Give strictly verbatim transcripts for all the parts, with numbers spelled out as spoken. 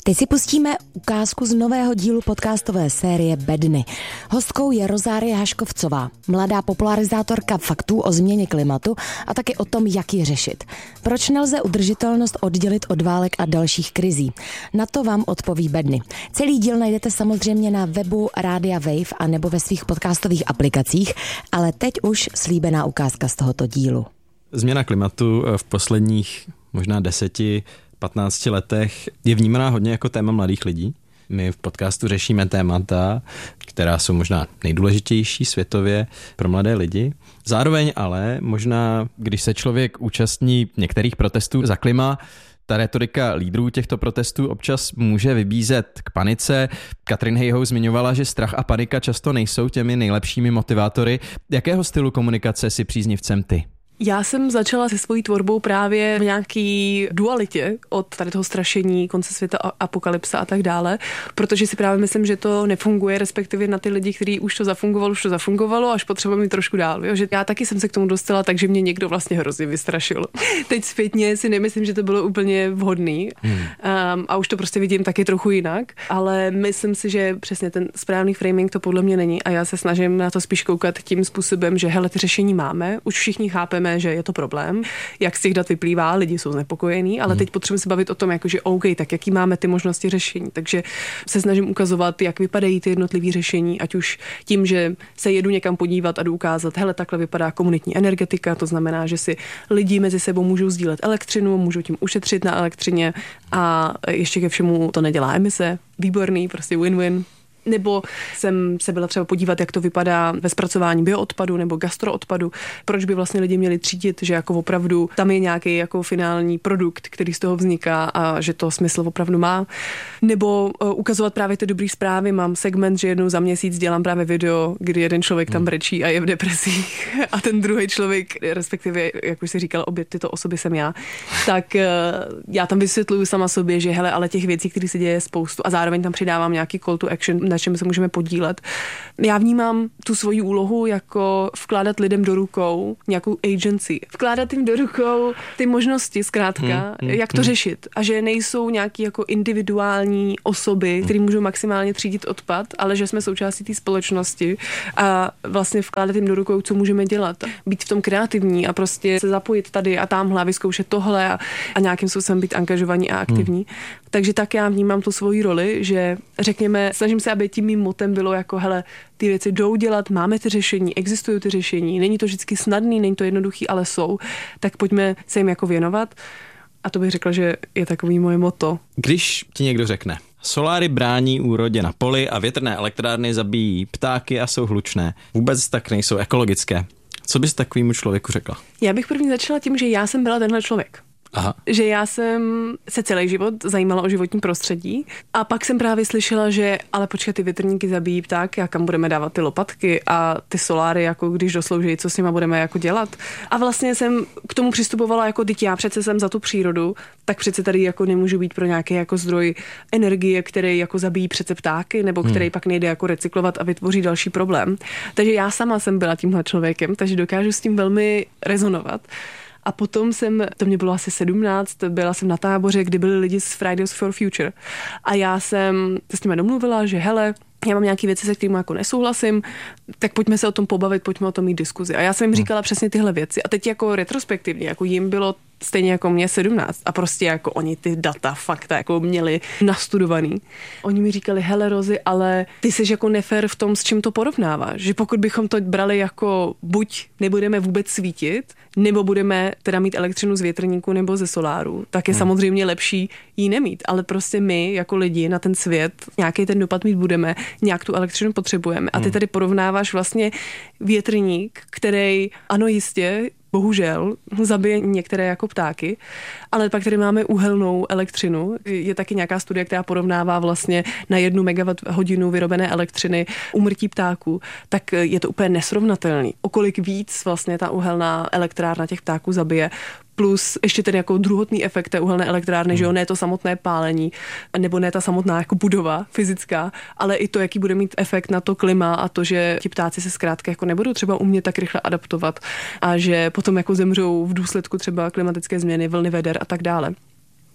Teď si pustíme ukázku z nového dílu podcastové série Bedny. Hostkou je Rozárie Haškovcová, mladá popularizátorka faktů o změně klimatu a taky o tom, jak ji řešit. Proč nelze udržitelnost oddělit od válek a dalších krizí? Na to vám odpoví Bedny. Celý díl najdete samozřejmě na webu Rádia Wave a nebo ve svých podcastových aplikacích, ale teď už slíbená ukázka z tohoto dílu. Změna klimatu v posledních možná deseti patnácti letech je vnímaná hodně jako téma mladých lidí. My v podcastu řešíme témata, která jsou možná nejdůležitější světově pro mladé lidi. Zároveň ale možná, když se člověk účastní některých protestů za klima, ta retorika lídrů těchto protestů občas může vybízet k panice. Katrin Hejhou zmiňovala, že strach a panika často nejsou těmi nejlepšími motivátory. Jakého stylu komunikace si příznivcem ty? Já jsem začala se svojí tvorbou právě v nějaký dualitě od tady toho strašení, konce světa, apokalypsa a tak dále, protože si právě myslím, že to nefunguje, respektive na ty lidi, kteří už to zafungovalo, už to zafungovalo, až potřebujeme jít trošku dál. Jo? Že já taky jsem se k tomu dostala, takže mě někdo vlastně hrozně vystrašil. Teď zpětně si nemyslím, že to bylo úplně vhodný hmm. um, a už to prostě vidím taky trochu jinak, ale myslím si, že přesně ten správný framing to podle mě není a já se snažím na to spíš koukat tím způsobem, že hele, ty řešení máme, už všichni chápeme, že je to problém, jak z těch dat vyplývá, lidi jsou znepokojení, ale teď potřebujeme se bavit o tom, jakože OK, tak jaký máme ty možnosti řešení. Takže se snažím ukazovat, jak vypadají ty jednotlivé řešení, ať už tím, že se jedu někam podívat a jdu ukázat, hele, takhle vypadá komunitní energetika, to znamená, že si lidi mezi sebou můžou sdílet elektřinu, můžou tím ušetřit na elektřině a ještě ke všemu to nedělá emise. Výborný, prostě win-win. Nebo jsem se byla třeba podívat, jak to vypadá ve zpracování bioodpadu nebo gastroodpadu. Proč by vlastně lidi měli třídit, že jako opravdu tam je nějaký jako finální produkt, který z toho vzniká a že to smysl opravdu má. Nebo uh, ukazovat právě ty dobré zprávy. Mám segment, že jednou za měsíc dělám právě video, kdy jeden člověk tam brečí a je v depresích a ten druhý člověk, respektive, jak už si říkal, obě tyto osoby jsem já, tak uh, já tam vysvětluju sama sobě, že hele, ale těch věcí, které se děje, je spoustu a zároveň tam přidávám nějaký call to action, na čem se můžeme podílet. Já vnímám tu svoji úlohu jako vkládat lidem do rukou nějakou agency. Vkládat jim do rukou ty možnosti zkrátka, hmm, hmm, jak to hmm. řešit. A že nejsou nějaký jako individuální osoby, které můžou maximálně třídit odpad, ale že jsme součástí té společnosti a vlastně vkládat jim do rukou, co můžeme dělat. Být v tom kreativní a prostě se zapojit tady a tamhle a vyzkoušet tohle a, a nějakým způsobem být angažovaní a aktivní. Hmm. Takže tak já vnímám tu svoji roli, že řekněme, snažím se, aby tím mým motem bylo jako, hele, ty věci jdou dělat, máme ty řešení, existují ty řešení, není to vždycky snadný, není to jednoduchý, ale jsou, tak pojďme se jim jako věnovat. A to bych řekla, že je takový moje motto. Když ti někdo řekne, soláry brání úrodě na poli a větrné elektrárny zabíjí ptáky a jsou hlučné, vůbec tak nejsou ekologické. Co bys takovému člověku řekla? Já bych první začala tím, že já jsem byla tenhle člověk. Aha. Že já jsem se celý život zajímala o životní prostředí a pak jsem právě slyšela, že ale počkej, ty větrníky zabíjí ptáky a kam budeme dávat ty lopatky a ty soláry, jako když doslouží, co s nima budeme jako dělat. A vlastně jsem k tomu přistupovala jako teď já přece jsem za tu přírodu, tak přece tady jako nemůžu být pro nějaký jako zdroj energie, který jako zabíjí přece ptáky nebo který hmm. pak nejde jako recyklovat a vytvoří další problém. Takže já sama jsem byla tímhle člověkem, takže dokážu s tím velmi rezonovat. A potom jsem, to mě bylo asi sedmnáct, byla jsem na táboře, kdy byli lidi z Fridays for Future. A já jsem se s nimi domluvila, že hele, já mám nějaké věci, se kterými jako nesouhlasím, tak pojďme se o tom pobavit, pojďme o tom mít diskuzi. A já jsem jim říkala přesně tyhle věci. A teď jako retrospektivně, jako jim bylo stejně jako mě sedmnáct a prostě jako oni ty data, fakta jako měli nastudovaný. Oni mi říkali, hele Rozi, ale ty jsi jako nefér v tom, s čím to porovnáváš. Že pokud bychom to brali jako buď nebudeme vůbec svítit, nebo budeme teda mít elektřinu z větrníku nebo ze soláru, tak je hmm. samozřejmě lepší jí nemít. Ale prostě my jako lidi na ten svět nějaký ten dopad mít budeme, nějak tu elektřinu potřebujeme. A ty tady porovnáváš vlastně větrník, který ano jistě bohužel zabije některé jako ptáky, ale pak tady máme uhelnou elektřinu. Je taky nějaká studie, která porovnává vlastně na jednu megawatt hodinu vyrobené elektřiny úmrtí ptáků, tak je to úplně nesrovnatelný. O kolik víc vlastně ta uhelná elektrárna těch ptáků zabije, plus ještě ten jako druhotný efekt té uhelné elektrárny, hmm. že jo, ne to samotné pálení, nebo ne ta samotná jako budova fyzická, ale i to, jaký bude mít efekt na to klima a to, že ti ptáci se zkrátka jako nebudou třeba umět tak rychle adaptovat a že potom jako zemřou v důsledku třeba klimatické změny, vlny veder a tak dále.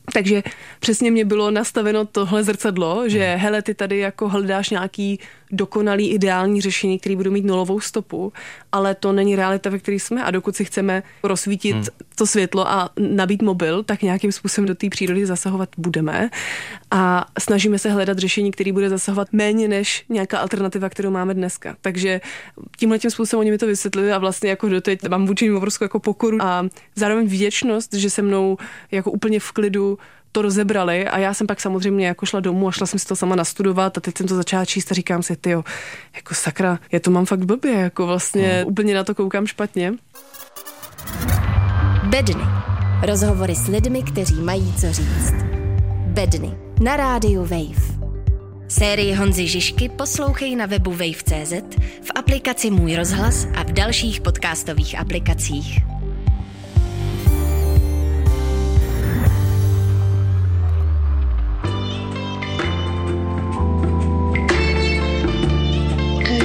Takže přesně mě bylo nastaveno tohle zrcadlo, že hele, ty tady jako hledáš nějaký dokonalý ideální řešení, který budou mít nulovou stopu, ale to není realita, ve které jsme a dokud si chceme rozsvítit hmm. to světlo a nabít mobil, tak nějakým způsobem do té přírody zasahovat budeme a snažíme se hledat řešení, který bude zasahovat méně než nějaká alternativa, kterou máme dneska. Takže tímhle tím způsobem oni mi to vysvětlili a vlastně jako doteď mám vůči nim obrovskou jako pokoru a zároveň vděčnost, že se mnou jako úplně v klidu to rozebrali a já jsem pak samozřejmě jako šla domů a šla jsem si to sama nastudovat a teď jsem to začala číst a říkám si, tyjo, jako sakra, já to mám fakt blbě, jako vlastně hmm. úplně na to koukám špatně. Bedny. Rozhovory s lidmi, kteří mají co říct. Bedny. Na rádiu Wave. Sérii Honzy Žižky poslouchej na webu wave tečka cé zet, v aplikaci Můj rozhlas a v dalších podcastových aplikacích.